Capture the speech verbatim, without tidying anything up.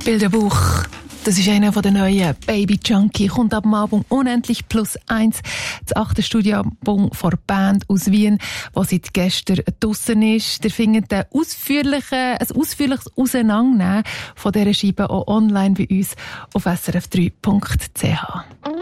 Bilderbuch. Das ist einer der neuen Baby Junkie. Kommt ab dem Album Unendlich plus eins. Das achte Studioalbum von der Band aus Wien, das seit gestern draussen ist. Ihr findet ein ausführliches, ein ausführliches Auseinandernehmen von dieser Scheibe auch online bei uns auf s r f drei punkt c h.